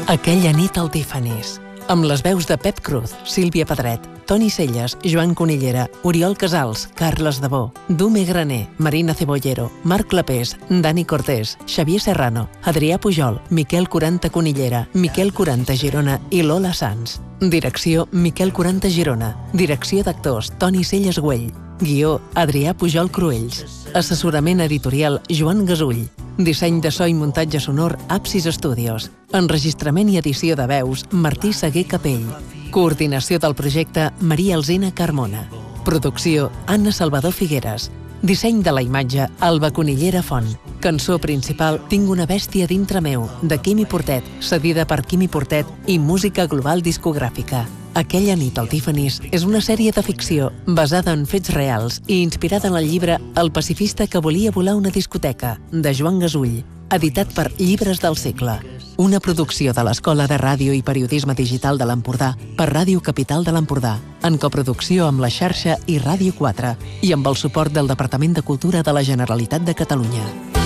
Aquella nit al Tiffany's, amb les veus de Pep Cruz, Sílvia Pedret, Toni Celles, Joan Conillera, Oriol Casals, Carles Debó, Dume Graner, Marina Cebollero, Marc Clapés, Dani Cortés, Xavier Serrano, Adrià Pujol, Miquel Curanta Conillera, Miquel Curanta Girona i Lola Sanz. Direcció Miquel Curanta Girona. Direcció d'actors Toni Celles Güell. Guió Adrià Pujol Cruells. Assessorament editorial Joan Gasull. Disseny de so i muntatge sonor Apsis Studios. Enregistrament i edició de veus Martí Seguer Capell. Coordinació del projecte Maria Alsina Carmona. Producció Anna Salvador Figueres. Disseny de la imatge Alba Conillera Font. Cançó principal Tinc una bèstia dintre meu, de Quimi Portet, cedida per Quimi Portet i Música Global Discogràfica. Aquella nit al Tiffany's és una sèrie de ficció basada en fets reals i inspirada en el llibre El pacifista que volia volar una discoteca, de Joan Gasull, editat per Llibres del Segle. Una producció de l'Escola de Ràdio i Periodisme Digital de l'Empordà per Ràdio Capital de l'Empordà, en coproducció amb la xarxa i Ràdio 4 i amb el suport del Departament de Cultura de la Generalitat de Catalunya.